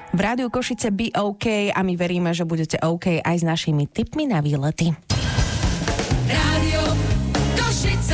V Rádiu Košice Be OK a my veríme, že budete OK aj s našimi tipmi na výlety. Rádio Košice.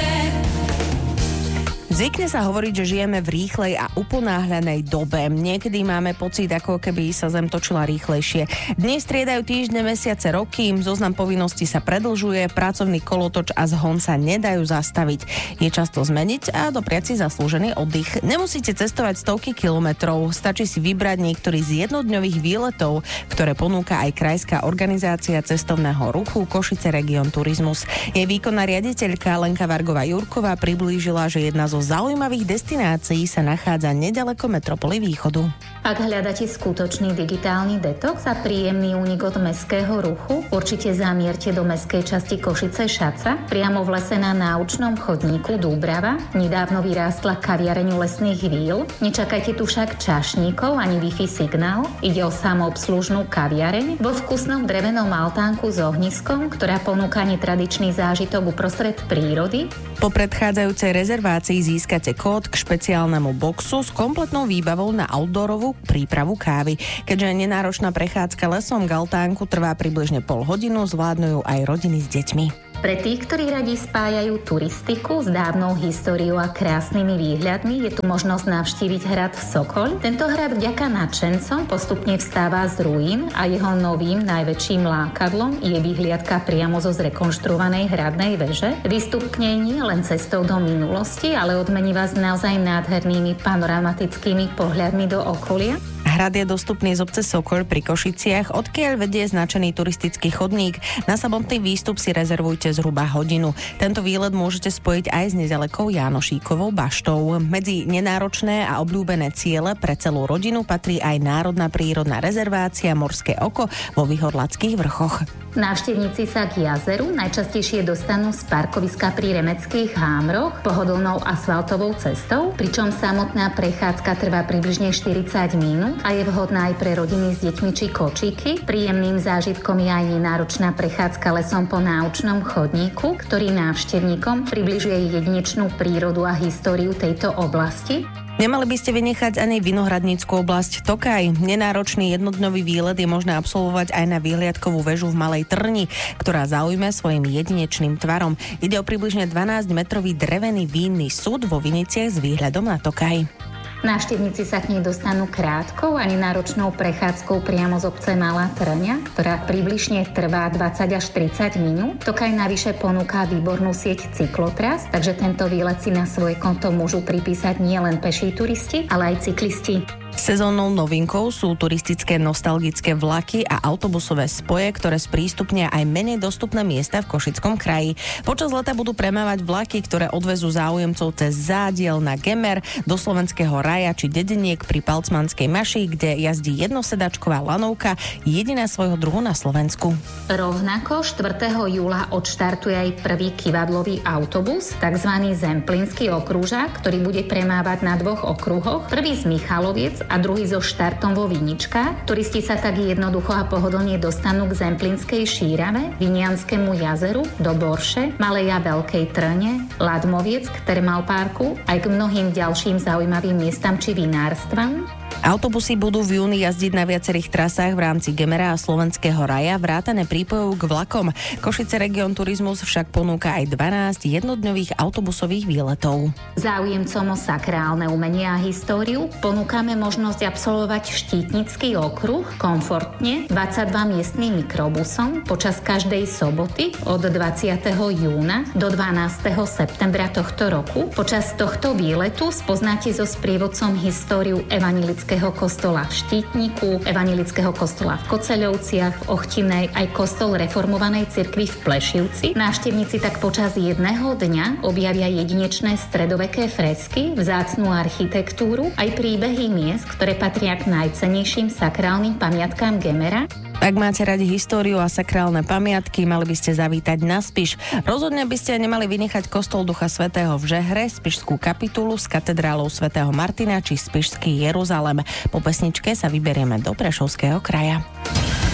Zvykne sa hovoriť, že žijeme v rýchlej a uponáhľanej dobe. Niekedy máme pocit, ako keby sa zem točila rýchlejšie. Dnes striedajú týždne, mesiace, roky, zoznam povinností sa predlžuje, pracovný kolotoč a zhon sa nedajú zastaviť. Je často zmeniť a dopriať si zaslúžený oddych. Nemusíte cestovať stovky kilometrov, stačí si vybrať niektorý z jednodňových výletov, ktoré ponúka aj krajská organizácia cestovného ruchu Košice Region Turizmus. Jej výkonná riaditeľka Lenka Vargová-Jurková priblížila, že jedna zo zaujímavých destinácií sa nachádza nedaleko metropoly Východu. Ak hľadáte skutočný digitálny detox a príjemný únik od mestského ruchu, určite zamierte do mestskej časti Košice Šaca, priamo v lese na náučnom chodníku Dúbrava. Nedávno vyrástla kaviareň Lesných víl. Nečakajte tu však čašníkov ani Wi-Fi signál. Ide o samoobslužnú kaviareň vo vkusnom drevenom altánku s ohniskom, ktorá ponúka netradičný zážitok uprostred prírody. Po predchádzajúcej rezervácii získate kód k špeciálnemu boxu s kompletnou výbavou na outdoorovú prípravu kávy. Keďže nenáročná prechádzka lesom k altánku trvá približne pol hodinu, zvládnu ju aj rodiny s deťmi. Pre tých, ktorí radi spájajú turistiku s dávnou históriou a krásnymi výhľadmi, je tu možnosť navštíviť hrad Sokoľ. Tento hrad vďaka nadšencom postupne vstáva z ruín a jeho novým najväčším lákadlom je vyhliadka priamo zo zrekonštruovanej hradnej veže. Výstup k nej nie len cestou do minulosti, ale odmení vás naozaj nádhernými panoramatickými pohľadmi do okolia. Hrad je dostupný z obce Sokoľ pri Košiciach, odkiaľ vedie značený turistický chodník. Na samotný výstup si rezervujte zhruba hodinu. Tento výlet môžete spojiť aj s nedalekou Jánošíkovou baštou. Medzi nenáročné a obľúbené ciele pre celú rodinu patrí aj národná prírodná rezervácia Morské oko vo Vyhodlackých vrchoch. Návštevníci sa k jazeru najčastejšie dostanú z parkoviska pri Remeckých Hámroch pohodlnou asfaltovou cestou, pričom samotná prechádzka trvá približne 40 minút a je vhodná aj pre rodiny s deťmi či kočíky. Príjemným zážitkom je aj nenáročná prechádzka lesom po náučnom chodníku, ktorý návštevníkom približuje jedinečnú prírodu a históriu tejto oblasti. Nemali by ste vynechať ani Vinohradnícku oblasť Tokaj. Nenáročný jednodňový výlet je možné absolvovať aj na výhliadkovú väžu v Malej Trni, ktorá zaujme svojim jedinečným tvarom. Ide o približne 12-metrový drevený vínny súd vo Viniciach s výhľadom na Tokaj. Návštevníci sa k nej dostanú krátkou a nenáročnou prechádzkou priamo z obce Malá Trňa, ktorá približne trvá 20 až 30 minút. Tokaj navyše ponúka výbornú sieť cyklotras, takže tento výlet si na svoje konto môžu pripísať nielen peší turisti, ale aj cyklisti. Sezónnou novinkou sú turistické nostalgické vlaky a autobusové spoje, ktoré sprístupnia aj menej dostupné miesta v Košickom kraji. Počas leta budú premávať vlaky, ktoré odvezú záujemcov cez Zádiel na Gemer, do Slovenského raja či Dedeniek pri Palcmanskej Maši, kde jazdí jednosedačková lanovka, jediná svojho druhu na Slovensku. Rovnako 4. júla odštartuje aj prvý kyvadlový autobus, tzv. Zemplínsky okrúžak, ktorý bude premávať na dvoch okruhoch. Prvý z Michaloviec a druhý so štartom vo Viničkách. Turisti sa tak jednoducho a pohodlne dostanú k Zemplínskej šírave, Vinianskému jazeru, do Borše, Malej a Veľkej Trne, Ladmoviec k Termalparku, aj k mnohým ďalším zaujímavým miestam či vinárstvam. Autobusy budú v júni jazdiť na viacerých trasách v rámci Gemera a Slovenského raja, vrátane prípojov k vlakom. Košice Region Turizmus však ponúka aj 12 jednodňových autobusových výletov. Záujemcom o sakrálne umenie a históriu ponúkame možnosť absolvovať štítnický okruh komfortne 22 miestnym mikrobusom počas každej soboty od 20. júna do 12. septembra tohto roku. Počas tohto výletu spoznáte so sprievodcom históriu evanjelického kostola v Štítniku, evanjelického kostola v Koceľovciach, v Ochtinej, aj kostol reformovanej cirkvi v Plešivci. Návštevníci tak počas jedného dňa objavia jedinečné stredoveké fresky, vzácnu architektúru, aj príbehy miest, ktoré patria k najcennejším sakrálnym pamiatkám Gemera. Ak máte radi históriu a sakrálne pamiatky, mali by ste zavítať na Spiš. Rozhodne by ste nemali vynechať kostol Ducha Svätého v Žehre, Spišskú kapitulu s katedrálou svätého Martina či Spišský Jeruzalem. Po pesničke sa vyberieme do Prešovského kraja.